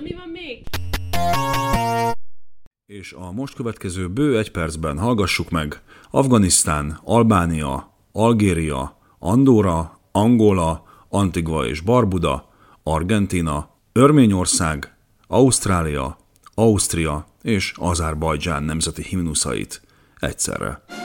Na mi van még? És a most következő bő 1 percben hallgassuk meg Afganisztán, Albánia, Algéria, Andorra, Angola, Antigua és Barbuda, Argentína, Örményország, Ausztrália, Ausztria és Azerbajdzsán nemzeti himnuszait egyszerre.